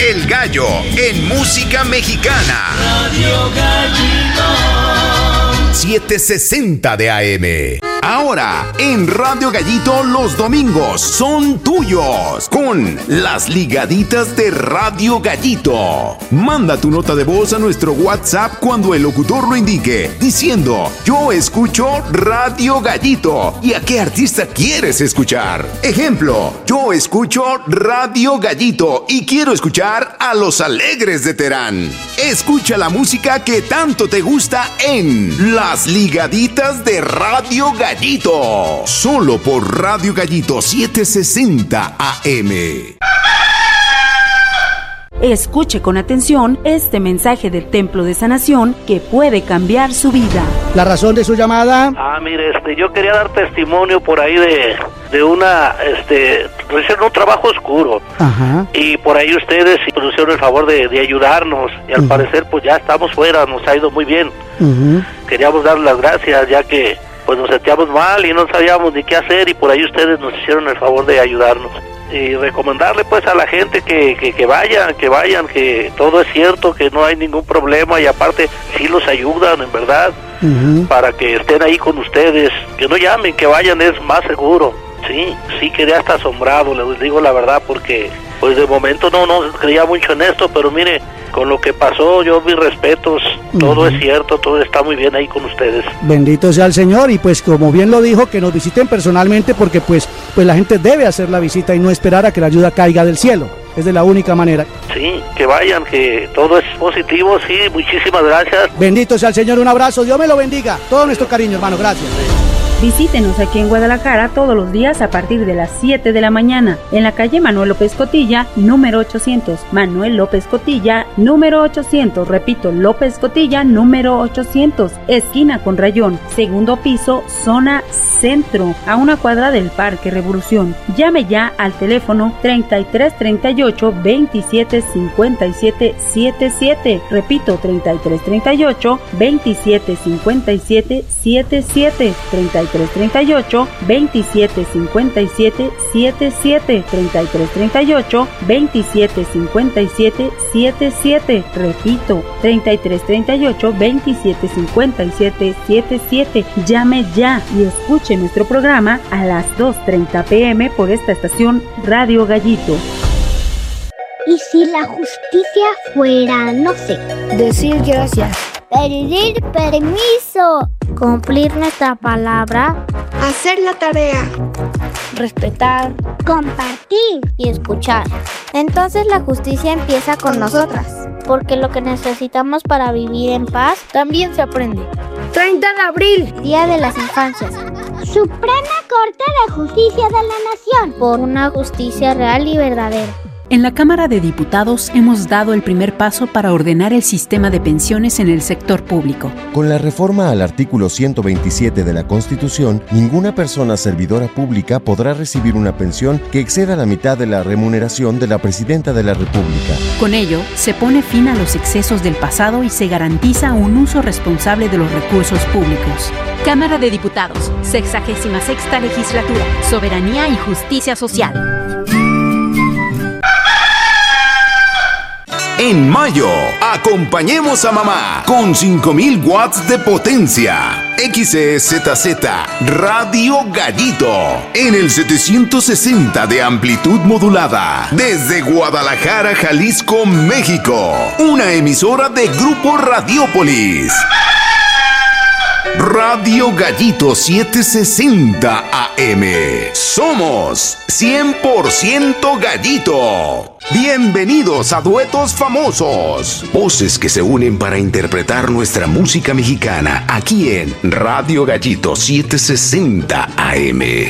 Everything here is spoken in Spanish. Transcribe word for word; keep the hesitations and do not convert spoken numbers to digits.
El Gallo en música mexicana. Radio Gallito. setecientos sesenta de A M. Ahora, en Radio Gallito, los domingos son tuyos con las ligaditas de Radio Gallito. Manda tu nota de voz a nuestro WhatsApp cuando el locutor lo indique, diciendo: yo escucho Radio Gallito. ¿Y a qué artista quieres escuchar? Ejemplo: yo escucho Radio Gallito y quiero escuchar a Los Alegres de Terán. Escucha la música que tanto te gusta en Las Ligaditas de Radio Gallito. Solo por Radio Gallito setecientos sesenta A M. Escuche con atención este mensaje del Templo de Sanación que puede cambiar su vida. ¿La razón de su llamada? Ah, mire, este, yo quería dar testimonio por ahí de, de una, este, hicieron un trabajo oscuro. Ajá. Y por ahí ustedes nos hicieron el favor de, de ayudarnos. Y al uh-huh. parecer, pues ya estamos fuera, nos ha ido muy bien. Uh-huh. Queríamos dar las gracias, ya que pues nos sentíamos mal y no sabíamos ni qué hacer. Y por ahí ustedes nos hicieron el favor de ayudarnos. Y recomendarle pues a la gente que, que, que vayan, que vayan, que todo es cierto, que no hay ningún problema y aparte sí los ayudan, en verdad, uh-huh. para que estén ahí con ustedes, que no llamen, que vayan, es más seguro. Sí, sí quedé hasta asombrado, les digo la verdad, porque pues de momento no, no creía mucho en esto, pero mire, con lo que pasó, yo mis respetos, uh-huh. todo es cierto, todo está muy bien ahí con ustedes. Bendito sea el Señor, y pues como bien lo dijo, que nos visiten personalmente, porque pues, pues la gente debe hacer la visita y no esperar a que la ayuda caiga del cielo, es de la única manera. Sí, que vayan, que todo es positivo, sí, muchísimas gracias. Bendito sea el Señor, un abrazo, Dios me lo bendiga, todo nuestro cariño, hermano, gracias. Visítenos aquí en Guadalajara todos los días a partir de las siete de la mañana en la calle Manuel López Cotilla, número ochocientos. Manuel López Cotilla, número ochocientos. Repito, López Cotilla, número ochocientos. Esquina con Rayón, segundo piso, zona centro, a una cuadra del Parque Revolución. Llame ya al teléfono treinta y tres treinta y ocho veintisiete cincuenta y siete setenta y siete. Repito, treinta y tres treinta y ocho veintisiete cincuenta y siete setenta y siete. treinta y tres treinta y ocho veintisiete cincuenta y siete setenta y siete. treinta y tres treinta y ocho veintisiete cincuenta y siete setenta y siete. Repito, treinta y tres treinta y ocho veintisiete cincuenta y siete setenta y siete. Llame ya y escuche nuestro programa a las dos treinta pm por esta estación Radio Gallito. ¿Y si la justicia fuera, no sé, decir gracias, pedir permiso, cumplir nuestra palabra, hacer la tarea, respetar, compartir y escuchar? Entonces la justicia empieza con nosotras, porque lo que necesitamos para vivir en paz también se aprende. treinta de abril, Día de las Infancias. Suprema Corte de Justicia de la Nación. Por una justicia real y verdadera. En la Cámara de Diputados hemos dado el primer paso para ordenar el sistema de pensiones en el sector público. Con la reforma al artículo ciento veintisiete de la Constitución, ninguna persona servidora pública podrá recibir una pensión que exceda la mitad de la remuneración de la Presidenta de la República. Con ello, se pone fin a los excesos del pasado y se garantiza un uso responsable de los recursos públicos. Cámara de Diputados, sexagésima sexta legislatura, Soberanía y Justicia Social. En mayo, acompañemos a mamá con cinco mil watts de potencia. X E Z Z Radio Gallito en el setecientos sesenta de amplitud modulada desde Guadalajara, Jalisco, México. Una emisora de Grupo Radiópolis. Radio Gallito setecientos sesenta A M. Somos cien por ciento Gallito. Bienvenidos a Duetos Famosos. Voces que se unen para interpretar nuestra música mexicana aquí en Radio Gallito setecientos sesenta A M.